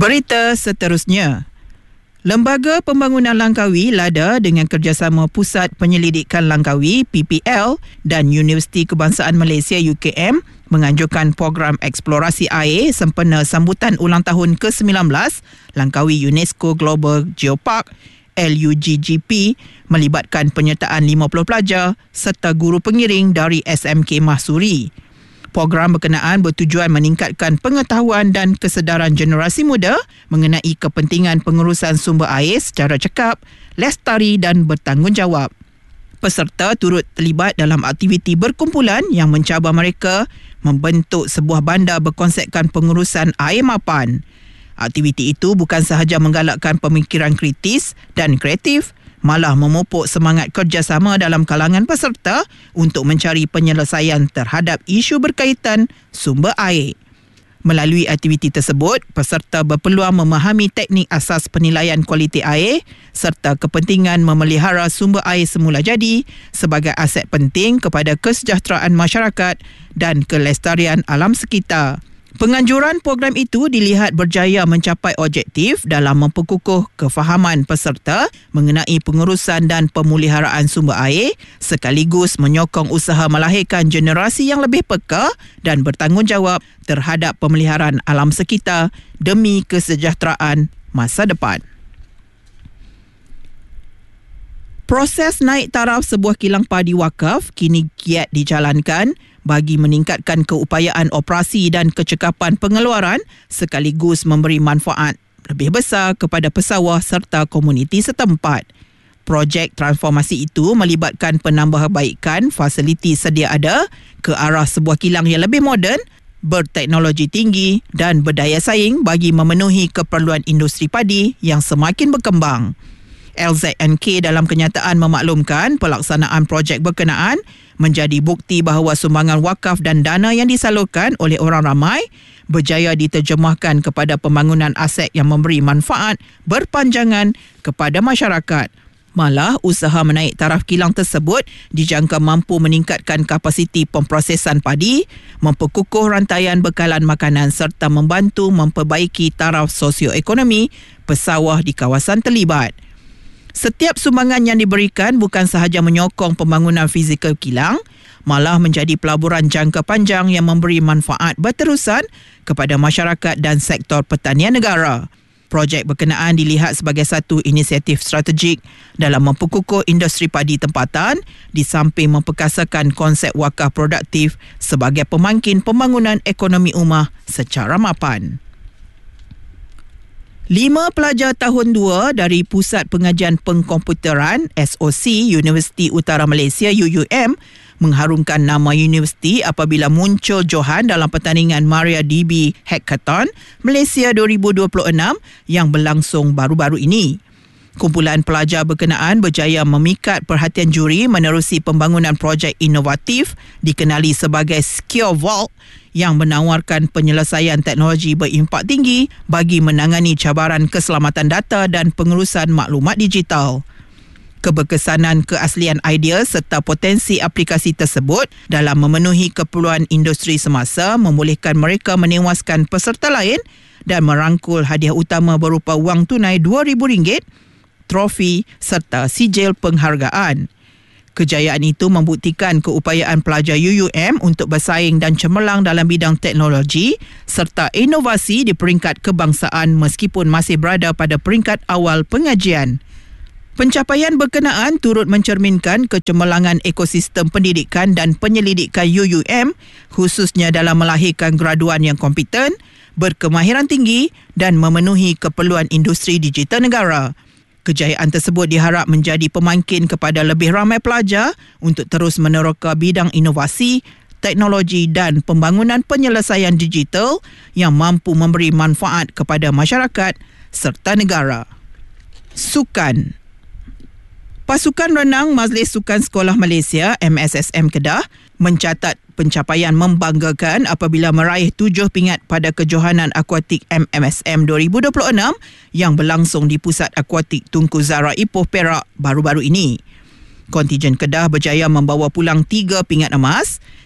Berita seterusnya. Lembaga Pembangunan Langkawi LADA dengan kerjasama Pusat Penyelidikan Langkawi PPL dan Universiti Kebangsaan Malaysia UKM menganjurkan program eksplorasi air sempena sambutan ulang tahun ke-19 Langkawi UNESCO Global Geopark LUGGP melibatkan penyertaan 50 pelajar serta guru pengiring dari SMK Mahsuri. Program berkenaan bertujuan meningkatkan pengetahuan dan kesedaran generasi muda mengenai kepentingan pengurusan sumber air secara cekap, lestari dan bertanggungjawab. Peserta turut terlibat dalam aktiviti berkumpulan yang mencabar mereka membentuk sebuah bandar berkonsepkan pengurusan air mapan. Aktiviti itu bukan sahaja menggalakkan pemikiran kritis dan kreatif, malah memupuk semangat kerjasama dalam kalangan peserta untuk mencari penyelesaian terhadap isu berkaitan sumber air. Melalui aktiviti tersebut, peserta berpeluang memahami teknik asas penilaian kualiti air serta kepentingan memelihara sumber air semula jadi sebagai aset penting kepada kesejahteraan masyarakat dan kelestarian alam sekitar. Penganjuran program itu dilihat berjaya mencapai objektif dalam memperkukuh kefahaman peserta mengenai pengurusan dan pemeliharaan sumber air sekaligus menyokong usaha melahirkan generasi yang lebih peka dan bertanggungjawab terhadap pemeliharaan alam sekitar demi kesejahteraan masa depan. Proses naik taraf sebuah kilang padi wakaf kini giat dijalankan bagi meningkatkan keupayaan operasi dan kecekapan pengeluaran sekaligus memberi manfaat lebih besar kepada pesawah serta komuniti setempat. Projek transformasi itu melibatkan penambahbaikan fasiliti sedia ada ke arah sebuah kilang yang lebih moden, berteknologi tinggi dan berdaya saing bagi memenuhi keperluan industri padi yang semakin berkembang. LZNK dalam kenyataan memaklumkan pelaksanaan projek berkenaan menjadi bukti bahawa sumbangan wakaf dan dana yang disalurkan oleh orang ramai berjaya diterjemahkan kepada pembangunan aset yang memberi manfaat berpanjangan kepada masyarakat. Malah, usaha menaik taraf kilang tersebut dijangka mampu meningkatkan kapasiti pemprosesan padi, memperkukuh rantaian bekalan makanan serta membantu memperbaiki taraf sosioekonomi pesawah di kawasan terlibat. Setiap sumbangan yang diberikan bukan sahaja menyokong pembangunan fizikal kilang, malah menjadi pelaburan jangka panjang yang memberi manfaat berterusan kepada masyarakat dan sektor pertanian negara. Projek berkenaan dilihat sebagai satu inisiatif strategik dalam memperkukuh industri padi tempatan di samping memperkasakan konsep wakaf produktif sebagai pemangkin pembangunan ekonomi ummah secara mapan. 5 pelajar tahun 2 dari Pusat Pengajian Pengkomputeran SOC Universiti Utara Malaysia UUM mengharumkan nama universiti apabila muncul johan dalam pertandingan MariaDB Hackathon Malaysia 2026 yang berlangsung baru-baru ini. Kumpulan pelajar berkenaan berjaya memikat perhatian juri menerusi pembangunan projek inovatif dikenali sebagai Secure Vault yang menawarkan penyelesaian teknologi berimpak tinggi bagi menangani cabaran keselamatan data dan pengurusan maklumat digital. Keberkesanan keaslian idea serta potensi aplikasi tersebut dalam memenuhi keperluan industri semasa membolehkan mereka menewaskan peserta lain dan merangkul hadiah utama berupa wang tunai RM2,000, trofi serta sijil penghargaan. Kejayaan itu membuktikan keupayaan pelajar UUM untuk bersaing dan cemerlang dalam bidang teknologi serta inovasi di peringkat kebangsaan meskipun masih berada pada peringkat awal pengajian. Pencapaian berkenaan turut mencerminkan kecemerlangan ekosistem pendidikan dan penyelidikan UUM khususnya dalam melahirkan graduan yang kompeten, berkemahiran tinggi dan memenuhi keperluan industri digital negara. Kejayaan tersebut diharap menjadi pemangkin kepada lebih ramai pelajar untuk terus meneroka bidang inovasi, teknologi dan pembangunan penyelesaian digital yang mampu memberi manfaat kepada masyarakat serta negara. Sukan. Pasukan Renang Majlis Sukan Sekolah Malaysia MSSM Kedah mencatat pencapaian membanggakan apabila meraih 7 pingat pada kejohanan akuatik MMSM 2026 yang berlangsung di Pusat Akuatik Tunku Zara Ipoh Perak baru-baru ini. Kontijen Kedah berjaya membawa pulang 3 pingat emas,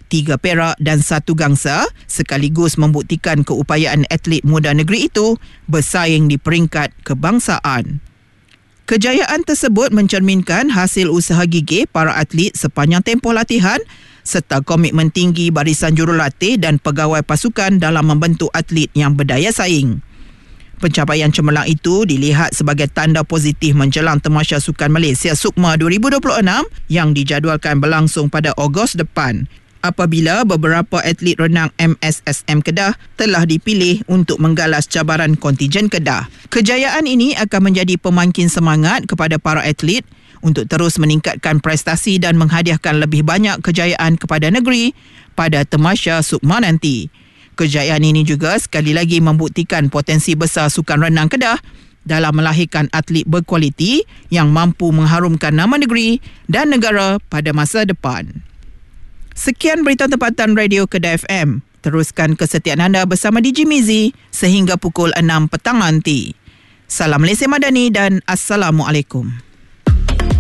3 perak dan 1 gangsa, sekaligus membuktikan keupayaan atlet muda negeri itu bersaing di peringkat kebangsaan. Kejayaan tersebut mencerminkan hasil usaha gigih para atlet sepanjang tempoh latihan serta komitmen tinggi barisan jurulatih dan pegawai pasukan dalam membentuk atlet yang berdaya saing. Pencapaian cemerlang itu dilihat sebagai tanda positif menjelang Tamasya Sukan Malaysia SUKMA 2026 yang dijadualkan berlangsung pada Ogos depan, apabila beberapa atlet renang MSSM Kedah telah dipilih untuk menggalas cabaran kontijen Kedah. Kejayaan ini akan menjadi pemangkin semangat kepada para atlet untuk terus meningkatkan prestasi dan menghadiahkan lebih banyak kejayaan kepada negeri pada Tamasya SUKMA nanti. Kejayaan ini juga sekali lagi membuktikan potensi besar Sukan Renang Kedah dalam melahirkan atlet berkualiti yang mampu mengharumkan nama negeri dan negara pada masa depan. Sekian berita tempatan Radio Kedah FM. Teruskan kesetiaan anda bersama DJ Mizi sehingga pukul 6 petang nanti. Salam Malaysia Madani dan Assalamualaikum.